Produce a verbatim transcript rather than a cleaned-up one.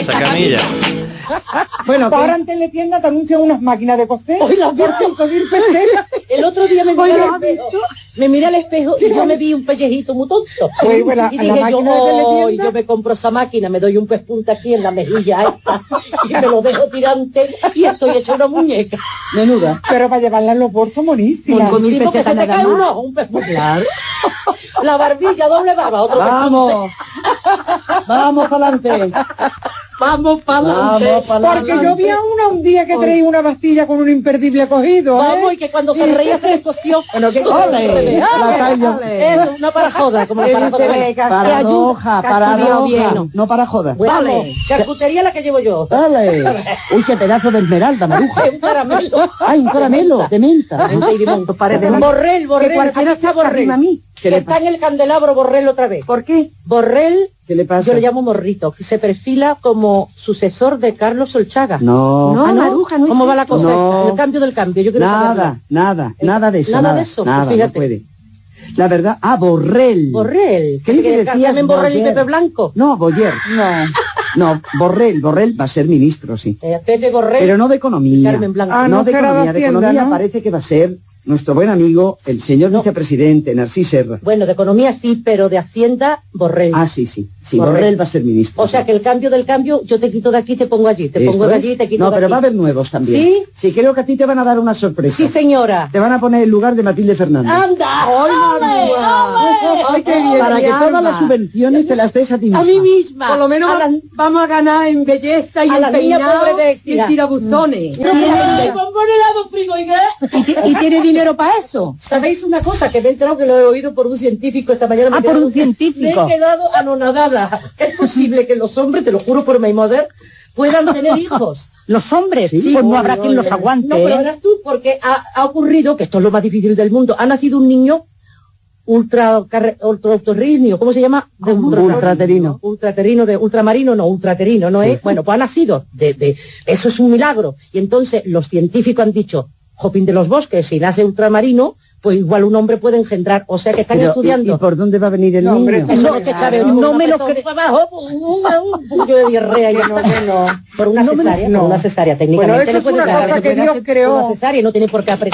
esa camilla. Bueno, pues ahora en Teletienda te anuncian unas máquinas de coser. Hoy la por cinco mil pesetas. El otro día me miré al espejo, me miré al espejo y yo me vi un pellejito muy tonto. Sí, bueno, y la dije yo, máquina de oh, Teletienda. yo me compro esa máquina, me doy un pespunta aquí en la mejilla esta y me lo dejo tirante y estoy hecha una muñeca. Menuda. Pero para llevarla en los bolsos, monísima. Cinco mil pesetas que se te cae uno, un pespunta. Claro. La barbilla, doble barba, otro Vamos. Vamos para adelante. Vamos para Vamos adelante. para Porque yo vi a una un día que traía una pastilla con un imperdible cogido, ¿eh? Vamos, y que cuando se reía se descosió. Bueno, que ole, la tallo. Eso, una para joda, como la para joda. Bueno, Paradoja, paradoja. Bueno. No para joda. Vamos, charcutería la que llevo yo. Dale. Uy, qué pedazo de esmeralda, Maruja. Un caramelo. Ay, un caramelo de menta. Menta y limón. Parece Borrell, Borrell. que cualquiera aquí está se arrima Borrell. a mí. ¿Qué Que le está en el candelabro Borrell otra vez. ¿Por qué? Borrell, ¿Qué le pasa? yo le llamo Morrito, que se perfila como sucesor de Carlos Solchaga. No. Ah, No, Maruja, no ¿Cómo va la cosa? No. El cambio del cambio, yo quiero Nada, saberlo. nada, nada de eso. Nada Nada de eso, Nada, pues fíjate. no puede. La verdad, ah, Borrell. Borrell. ¿Qué le que decías, Carmen Borrell y Boyer? Pepe Blanco. No, Boyer. No. No, Borrell. Borrell va a ser ministro, sí. Eh, Pepe Borrell. Pero no de economía. Carmen Blanco. Ah, no, no de será de economía. De Hacienda, economía ¿no? parece que va a ser nuestro buen amigo, el señor No. vicepresidente, Narcís Serra. Bueno, de economía sí, pero de Hacienda, Borrell. Ah, sí, sí. Sí, Borrell. Borrell va a ser ministro. O sea sí. que el cambio del cambio, yo te quito de aquí, te pongo allí. Te Esto pongo de es. allí, te quito No, de pero aquí. va a haber nuevos también. ¿Sí? Sí, creo que a ti te van a dar una sorpresa. Sí, señora. Te van a poner el lugar de Matilde Fernández. ¡Anda! ¡Ole! ¡Ole! Ay, qué bien. Para mi que alma. todas las subvenciones te las des a ti misma. A mí misma. Por lo menos a las, vamos a ganar en belleza y a en la niña peinado pobre de y Éxida. en tirabuzones. ¡Ay, bombón helado frigo, ¿y qué? ¿Y, ti- y tiene dinero para eso? ¿Sabéis una cosa? Que me he enterado que lo he oído por un científico esta mañana. me Ah, he por quedado- un científico. Me he quedado anonadada. Es posible que los hombres, te lo juro por mi mother, puedan tener hijos. Los hombres, Sí, pues no oye, habrá quien oye. los aguante. No, pero ¿eh? verás tú, porque ha, ha ocurrido, que esto es lo más difícil del mundo, ha nacido un niño ultra, carre- ultra ultrarrinio, ¿cómo se llama? De ultra- Ultraterino. Ultraterino, de ultramarino, no, ultraterino, ¿no es? Bueno, pues ha nacido, de, de, eso es un milagro. Y entonces los científicos han dicho, Jopín de los Bosques, si nace ultramarino, pues igual un hombre puede engendrar, o sea que están Pero, estudiando. ¿y, y por dónde va a venir el No, hombre, niño? eso No, che, Chávez, no un me lo apretón cre- para abajo, un, un, un puño de diarrea y no, no, por una No me lo- cesárea, no. por una cesárea técnicamente. Bueno, eso le es puede una dar, cosa le que puede Dios hacer creó. Una cesárea no tiene por qué apretar.